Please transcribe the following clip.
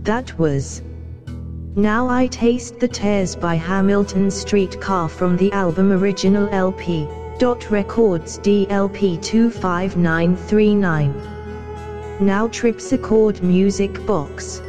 That was Now I Taste the Tears by Hamilton Streetcar from the album Original LP. Records DLP 25939. Now Tripsichord Music Box.